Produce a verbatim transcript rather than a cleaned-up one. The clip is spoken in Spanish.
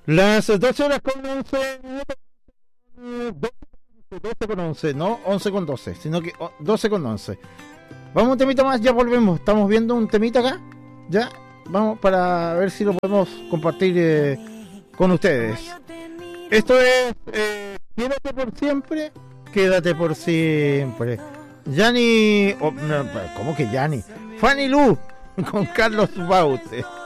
Las doce horas con once minutos, doce con once, no once con doce, sino que doce con once. Vamos a un temita más, ya volvemos. Estamos viendo un temita acá, ya. Vamos para ver si lo podemos compartir eh, con ustedes. Esto es eh, Quédate por siempre, quédate por siempre. Yanni, oh, no, ¿cómo que Yanni? Fanny Lu con Carlos Baute.